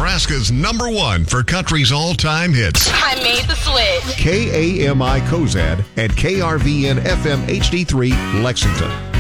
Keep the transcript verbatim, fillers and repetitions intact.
Nebraska's number one for country's all-time hits. I made the switch. K A M I Cozad and K R V N F M H D three Lexington.